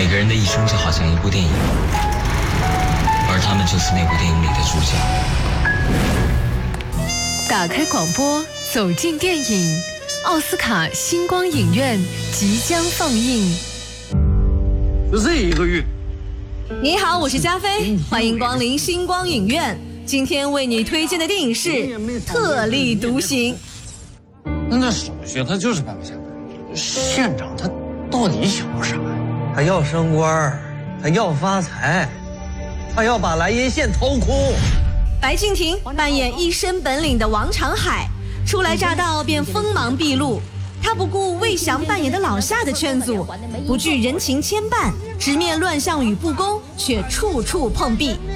每个人的一生就好像一部电影，而他们就是那部电影里的主角。 打开广播，走进电影，奥斯卡星光影院即将放映。 这一个月。 你好，我是加菲，欢迎光临星光影院。今天为你推荐的电影是《特立独行》。 那手续他就是办不下来。县长他到底想要啥呀？ 他要升官，他要发财，他要把莱茵县掏空。 白敬亭扮演一身本领的王长海，初来乍到便锋芒毕露。他不顾魏翔扮演的老夏的劝阻，不惧人情牵绊，直面乱象与不公，却处处碰壁。